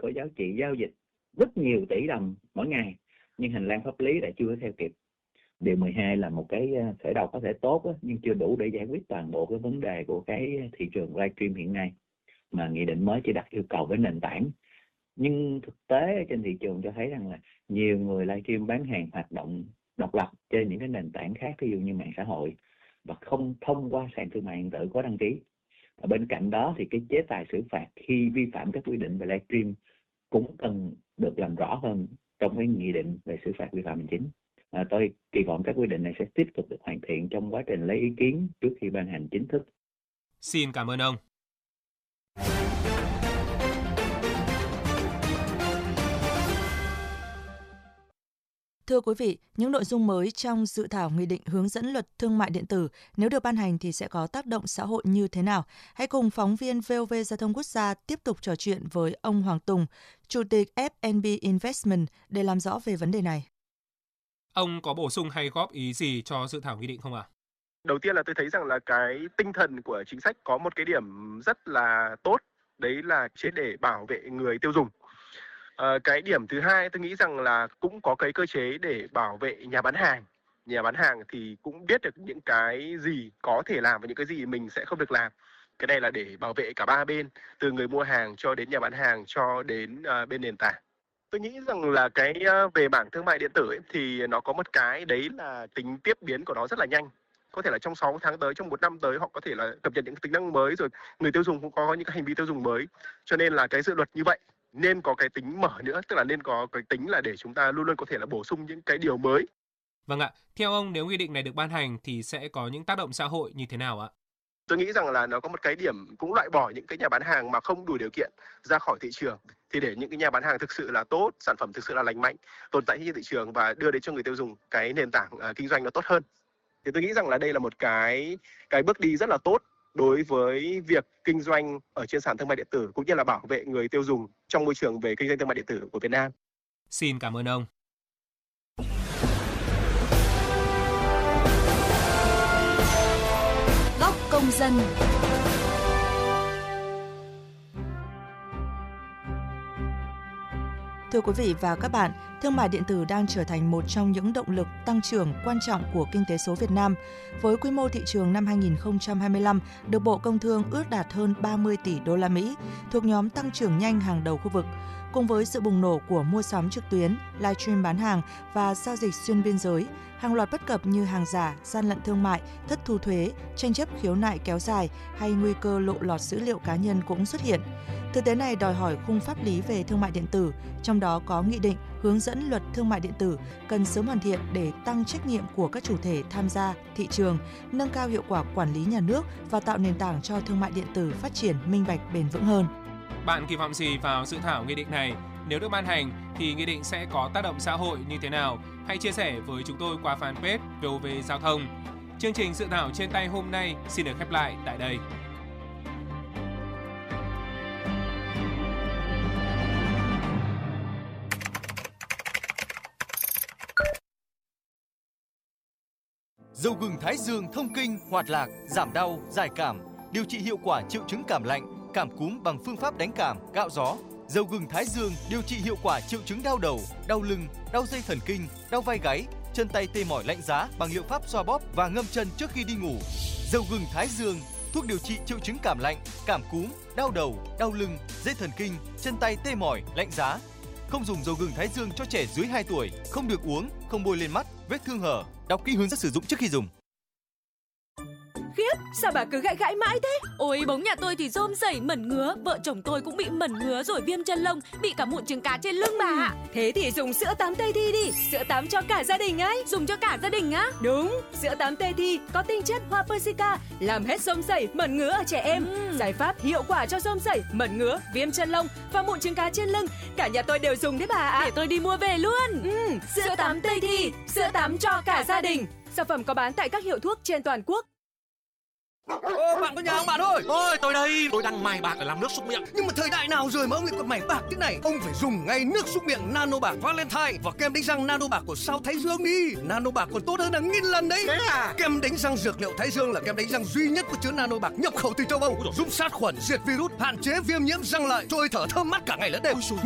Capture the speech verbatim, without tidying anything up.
có giá trị giao dịch rất nhiều tỷ đồng mỗi ngày, nhưng hành lang pháp lý lại chưa theo kịp. Điều mười hai là một cái khởi đầu có thể tốt đó, nhưng chưa đủ để giải quyết toàn bộ cái vấn đề của cái thị trường livestream hiện nay, mà nghị định mới chỉ đặt yêu cầu với nền tảng. Nhưng thực tế trên thị trường cho thấy rằng là nhiều người livestream bán hàng hoạt động độc lập trên những cái nền tảng khác, ví dụ như mạng xã hội, và không thông qua sàn thương mại điện tử có đăng ký. Và bên cạnh đó thì cái chế tài xử phạt khi vi phạm các quy định về livestream cũng cần được làm rõ hơn trong cái nghị định về xử phạt vi phạm hành chính. À, tôi kỳ vọng các quy định này sẽ tiếp tục được hoàn thiện trong quá trình lấy ý kiến trước khi ban hành chính thức. Xin cảm ơn ông. Thưa quý vị, những nội dung mới trong dự thảo nghị định hướng dẫn luật thương mại điện tử nếu được ban hành thì sẽ có tác động xã hội như thế nào? Hãy cùng phóng viên vê o vê Giao thông Quốc gia tiếp tục trò chuyện với ông Hoàng Tùng, Chủ tịch ép en bê Investment để làm rõ về vấn đề này. Ông có bổ sung hay góp ý gì cho dự thảo nghị định không ạ? Đầu tiên là tôi thấy rằng là cái tinh thần của chính sách có một cái điểm rất là tốt, đấy là chế để bảo vệ người tiêu dùng. À, cái điểm thứ hai tôi nghĩ rằng là cũng có cái cơ chế để bảo vệ nhà bán hàng. Nhà bán hàng thì cũng biết được những cái gì có thể làm và những cái gì mình sẽ không được làm. Cái này là để bảo vệ cả ba bên, từ người mua hàng cho đến nhà bán hàng cho đến uh, bên nền tảng. Tôi nghĩ rằng là cái uh, về mảng thương mại điện tử ấy, thì nó có một cái đấy là tính tiếp biến của nó rất là nhanh. Có thể là trong sáu tháng tới, trong một năm tới họ có thể là cập nhật những tính năng mới, rồi người tiêu dùng cũng có những cái hành vi tiêu dùng mới. Cho nên là cái dự luật như vậy nên có cái tính mở nữa, tức là nên có cái tính là để chúng ta luôn luôn có thể là bổ sung những cái điều mới. Vâng ạ, theo ông nếu nghị định này được ban hành thì sẽ có những tác động xã hội như thế nào ạ? Tôi nghĩ rằng là nó có một cái điểm cũng loại bỏ những cái nhà bán hàng mà không đủ điều kiện ra khỏi thị trường, thì để những cái nhà bán hàng thực sự là tốt, sản phẩm thực sự là lành mạnh, tồn tại trên thị trường và đưa đến cho người tiêu dùng cái nền tảng uh, kinh doanh nó tốt hơn. Thì tôi nghĩ rằng là đây là một cái cái bước đi rất là tốt đối với việc kinh doanh ở trên sàn thương mại điện tử cũng như là bảo vệ người tiêu dùng trong môi trường về kinh doanh thương mại điện tử của Việt Nam. Xin cảm ơn ông. Góc công dân. Thưa quý vị và các bạn, thương mại điện tử đang trở thành một trong những động lực tăng trưởng quan trọng của kinh tế số Việt Nam. Với quy mô thị trường năm hai nghìn không trăm hai mươi lăm được Bộ Công Thương ước đạt hơn ba mươi tỷ đô la Mỹ, thuộc nhóm tăng trưởng nhanh hàng đầu khu vực. Cùng với sự bùng nổ của mua sắm trực tuyến, livestream bán hàng và giao dịch xuyên biên giới, hàng loạt bất cập như hàng giả, gian lận thương mại, thất thu thuế, tranh chấp khiếu nại kéo dài hay nguy cơ lộ lọt dữ liệu cá nhân cũng xuất hiện. Thực tế này đòi hỏi khung pháp lý về thương mại điện tử, trong đó có nghị định hướng dẫn luật thương mại điện tử cần sớm hoàn thiện để tăng trách nhiệm của các chủ thể tham gia thị trường, nâng cao hiệu quả quản lý nhà nước và tạo nền tảng cho thương mại điện tử phát triển minh bạch bền vững hơn. Bạn kỳ vọng gì vào dự thảo nghị định này? Nếu được ban hành thì nghị định sẽ có tác động xã hội như thế nào? Hãy chia sẻ với chúng tôi qua fanpage vê o vê Giao thông. Chương trình dự thảo trên tay hôm nay xin được khép lại tại đây. Dầu gừng Thái Dương thông kinh, hoạt lạc, giảm đau, giải cảm, điều trị hiệu quả triệu chứng cảm lạnh, cảm cúm bằng phương pháp đánh cảm, cạo gió. Dầu gừng Thái Dương điều trị hiệu quả triệu chứng đau đầu, đau lưng, đau dây thần kinh, đau vai gáy, chân tay tê mỏi lạnh giá bằng liệu pháp xoa bóp và ngâm chân trước khi đi ngủ. Dầu gừng Thái Dương, thuốc điều trị triệu chứng cảm lạnh, cảm cúm, đau đầu, đau lưng, dây thần kinh, chân tay tê mỏi, lạnh giá. Không dùng dầu gừng Thái Dương cho trẻ dưới hai tuổi, không được uống, không bôi lên mắt, vết thương hở. Đọc kỹ hướng dẫn sử dụng trước khi dùng. Khiếp, sao bà cứ gãi gãi mãi thế? Ôi, bóng nhà tôi thì rôm rẩy mẩn ngứa, vợ chồng tôi cũng bị mẩn ngứa rồi viêm chân lông, bị cả mụn trứng cá trên lưng bà ạ. Thế thì dùng sữa tắm Tây Thi đi, sữa tắm cho cả gia đình ấy. Dùng cho cả gia đình á? Đúng, sữa tắm Tây Thi có tinh chất hoa persica, làm hết rôm rẩy, mẩn ngứa ở trẻ em. Ừ. Giải pháp hiệu quả cho rôm rẩy, mẩn ngứa, viêm chân lông và mụn trứng cá trên lưng. Cả nhà tôi đều dùng đấy bà ạ. Để tôi đi mua về luôn. Ừ, sữa, sữa tắm Tây Thi, sữa tắm cho cả gia đình. Sản phẩm có bán tại các hiệu thuốc trên toàn quốc. Ô, bạn có nhà không bạn ơi? Ôi, tôi đây, tôi đang mài bạc để làm nước súc miệng. Nhưng mà thời đại nào rồi mà ông lại còn mài bạc thế này? Ông phải dùng ngay nước súc miệng Nano Bạc Valentine và kem đánh răng Nano Bạc của Sao Thái Dương đi. Nano Bạc còn tốt hơn hàng nghìn lần đấy. Thế à? Kem đánh răng dược liệu Thái Dương là kem đánh răng duy nhất có chứa Nano Bạc nhập khẩu từ châu Âu, giúp sát khuẩn, diệt virus, hạn chế viêm nhiễm răng lợi, trôi thở thơm mát cả ngày lẫn đêm.